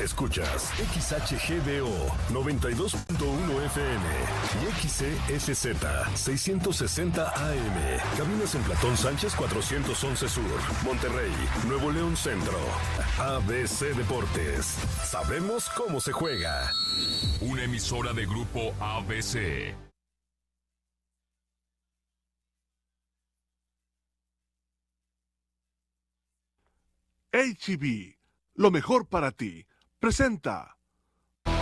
Escuchas XHGDO 92.1 FM y XESZ 660 AM. Cabinas en Platón Sánchez 411 Sur, Monterrey, Nuevo León Centro. ABC Deportes. Sabemos cómo se juega. Una emisora de Grupo ABC. H-E-B, lo mejor para ti, presenta